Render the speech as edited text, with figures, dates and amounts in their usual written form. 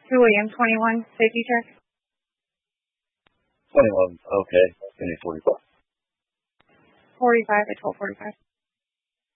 2 a.m. 21, safety check. 21, okay. Give me 45. 45 at 12:45.